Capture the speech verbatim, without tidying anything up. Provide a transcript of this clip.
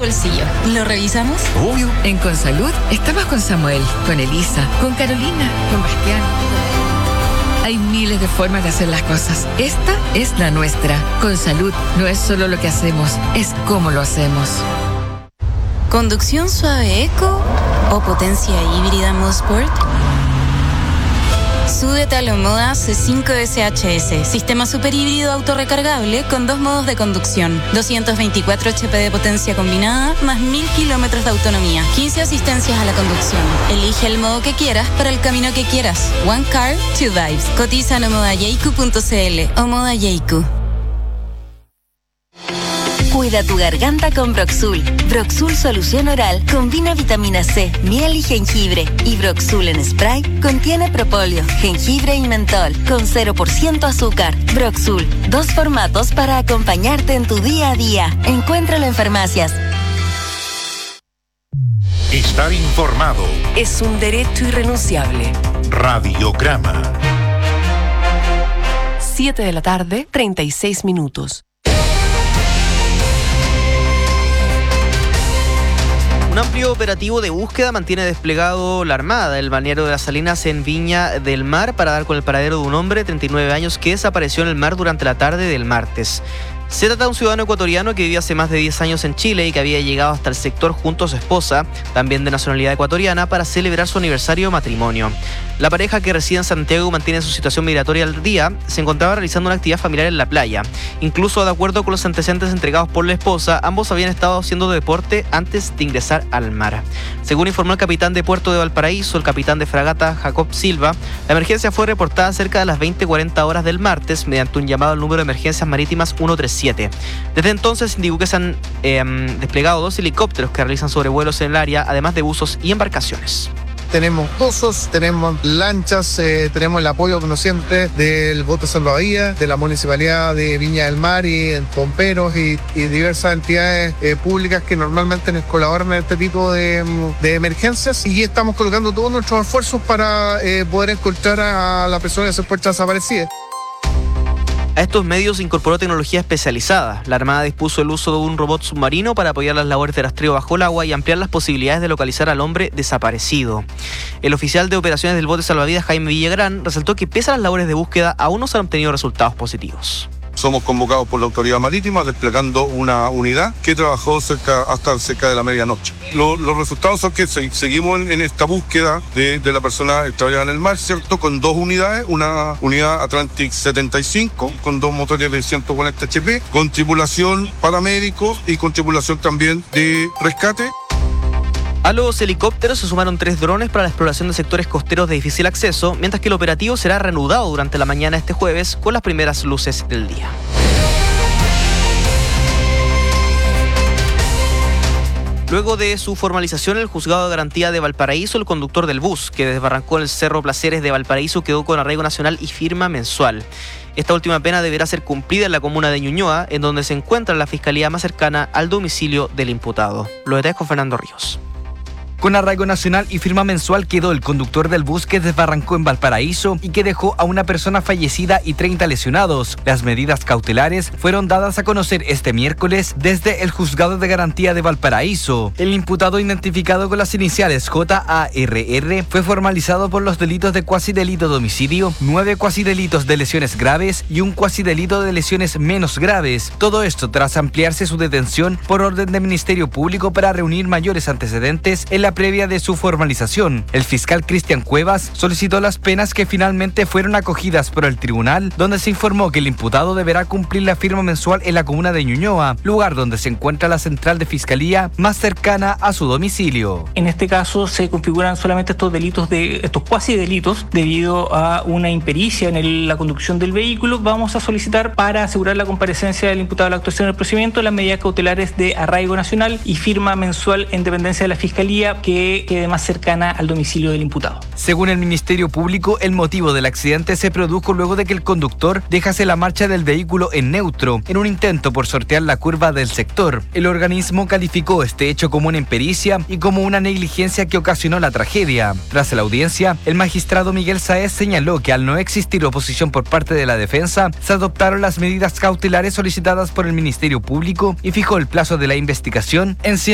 bolsillo. ¿Lo revisamos? Obvio. En Consalud estamos con Samuel, con Elisa, con Carolina, con Bastián. Hay miles de formas de hacer las cosas. Esta es la nuestra. Consalud no es solo lo que hacemos, es cómo lo hacemos. ¿Conducción suave eco o potencia híbrida Mosport? Súbete a la Omoda C cinco S H S, sistema superhíbrido autorrecargable con dos modos de conducción, doscientos veinticuatro H P de potencia combinada, más mil kilómetros de autonomía, quince asistencias a la conducción. Elige el modo que quieras para el camino que quieras. One car, two vibes. Cotiza en omoda yeiku punto c l. Omoda Yeiku. Cuida tu garganta con Broxul. Broxul Solución Oral combina vitamina C, miel y jengibre. Y Broxul en spray contiene propóleo, jengibre y mentol, con cero por ciento azúcar. Broxul, dos formatos para acompañarte en tu día a día. Encuéntralo en farmacias. Estar informado es un derecho irrenunciable. Radiograma. siete de la tarde, treinta y seis minutos. Un amplio operativo de búsqueda mantiene desplegado la Armada, el balneario de las Salinas en Viña del Mar, para dar con el paradero de un hombre de treinta y nueve años que desapareció en el mar durante la tarde del martes. Se trata de un ciudadano ecuatoriano que vivía hace más de diez años en Chile y que había llegado hasta el sector junto a su esposa, también de nacionalidad ecuatoriana, para celebrar su aniversario de matrimonio. La pareja, que reside en Santiago y mantiene su situación migratoria al día, se encontraba realizando una actividad familiar en la playa. Incluso, de acuerdo con los antecedentes entregados por la esposa, ambos habían estado haciendo deporte antes de ingresar al mar. Según informó el capitán de Puerto de Valparaíso, el capitán de fragata Jacob Silva, la emergencia fue reportada cerca de las veinte cuarenta horas del martes mediante un llamado al número de emergencias marítimas ciento treinta y siete. Desde entonces indicó que se han eh, desplegado dos helicópteros que realizan sobrevuelos en el área, además de buzos y embarcaciones. Tenemos buzos, tenemos lanchas, eh, tenemos el apoyo, como siempre, del bote salvavidas, de la Municipalidad de Viña del Mar y bomberos y, y diversas entidades eh, públicas que normalmente nos colaboran en este tipo de, de emergencias, y estamos colocando todos nuestros esfuerzos para eh, poder encontrar a la persona que se encuentra desaparecida. A estos medios se incorporó tecnología especializada. La Armada dispuso el uso de un robot submarino para apoyar las labores de rastreo bajo el agua y ampliar las posibilidades de localizar al hombre desaparecido. El oficial de operaciones del bote salvavidas, Jaime Villagrán, resaltó que pese a las labores de búsqueda, aún no se han obtenido resultados positivos. Somos convocados por la autoridad marítima desplegando una unidad que trabajó cerca, hasta cerca de la medianoche. Lo, los resultados son que se, seguimos en, en esta búsqueda de, de la persona extraviada en el mar, ¿cierto? Con dos unidades, una unidad Atlantic setenta y cinco con dos motores de ciento cuarenta H P, con tripulación paramédico y con tripulación también de rescate. A los helicópteros se sumaron tres drones para la exploración de sectores costeros de difícil acceso, mientras que el operativo será reanudado durante la mañana este jueves con las primeras luces del día. Luego de su formalización, el Juzgado de Garantía de Valparaíso, el conductor del bus que desbarrancó en el Cerro Placeres de Valparaíso quedó con arraigo nacional y firma mensual. Esta última pena deberá ser cumplida en la comuna de Ñuñoa, en donde se encuentra la fiscalía más cercana al domicilio del imputado. Lo detalles con Fernando Ríos. Con arraigo nacional y firma mensual quedó el conductor del bus que desbarrancó en Valparaíso y que dejó a una persona fallecida y treinta lesionados. Las medidas cautelares fueron dadas a conocer este miércoles desde el Juzgado de Garantía de Valparaíso. El imputado, identificado con las iniciales J A R R, fue formalizado por los delitos de cuasidelito de homicidio, nueve cuasidelitos de lesiones graves y un cuasidelito de lesiones menos graves. Todo esto tras ampliarse su detención por orden del Ministerio Público para reunir mayores antecedentes en la previa de su formalización. El fiscal Cristian Cuevas solicitó las penas que finalmente fueron acogidas por el tribunal, donde se informó que el imputado deberá cumplir la firma mensual en la comuna de Ñuñoa, lugar donde se encuentra la central de fiscalía más cercana a su domicilio. En este caso se configuran solamente estos delitos, de estos cuasi delitos, debido a una impericia en el, la conducción del vehículo. Vamos a solicitar, para asegurar la comparecencia del imputado a la actuación del procedimiento, las medidas cautelares de arraigo nacional y firma mensual en dependencia de la fiscalía que quede más cercana al domicilio del imputado. Según el Ministerio Público, el motivo del accidente se produjo luego de que el conductor dejase la marcha del vehículo en neutro, en un intento por sortear la curva del sector. El organismo calificó este hecho como una impericia y como una negligencia que ocasionó la tragedia. Tras la audiencia, el magistrado Miguel Sáez señaló que al no existir oposición por parte de la defensa, se adoptaron las medidas cautelares solicitadas por el Ministerio Público y fijó el plazo de la investigación en